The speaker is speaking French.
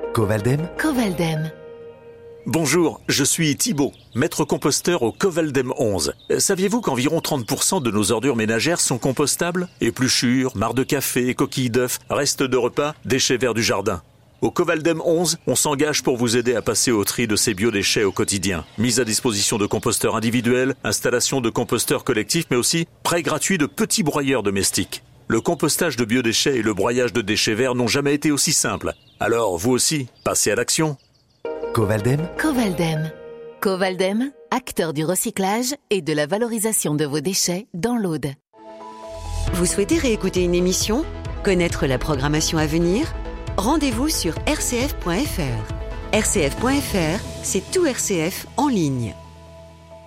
Covaldem. Covaldem. Bonjour, je suis Thibaut, maître composteur au Covaldem 11. Saviez-vous qu'environ 30% de nos ordures ménagères sont compostables? Épluchures, marcs de café, coquilles d'œufs, restes de repas, déchets verts du jardin. Au Covaldem 11, on s'engage pour vous aider à passer au tri de ces biodéchets au quotidien. Mise à disposition de composteurs individuels, installation de composteurs collectifs, mais aussi prêt gratuit de petits broyeurs domestiques. Le compostage de biodéchets et le broyage de déchets verts n'ont jamais été aussi simples. Alors, vous aussi, passez à l'action. Covaldem. Covaldem. Covaldem, acteur du recyclage et de la valorisation de vos déchets dans l'Aude. Vous souhaitez réécouter une émission? Connaître la programmation à venir? Rendez-vous sur rcf.fr. rcf.fr, c'est tout RCF en ligne.